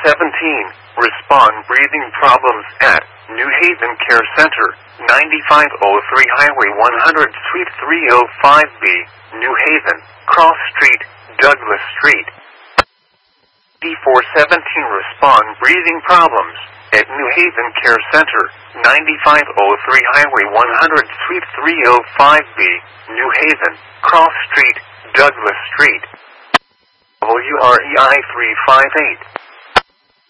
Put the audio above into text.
D417, respond breathing problems at New Haven Care Center, 9503 Highway 100 Suite 305B, New Haven, Cross Street, Douglas Street. D417, respond breathing problems at New Haven Care Center, 9503 Highway 100 Suite 305B, New Haven, Cross Street, Douglas Street. WREI 358.